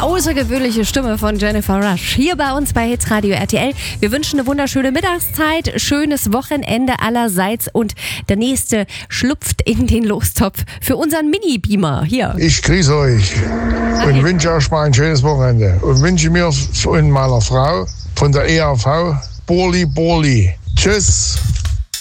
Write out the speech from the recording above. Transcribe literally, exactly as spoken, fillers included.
außergewöhnliche Stimme von Jennifer Rush hier bei uns bei Hitradio R T L. Wir wünschen eine wunderschöne Mittagszeit, schönes Wochenende allerseits und der nächste schlüpft in den Lostopf für unseren Mini-Beamer hier. Ich grüße euch und wünsche euch mal ein schönes Wochenende und wünsche mir und meiner Frau von der E R V Borli Borli. Tschüss.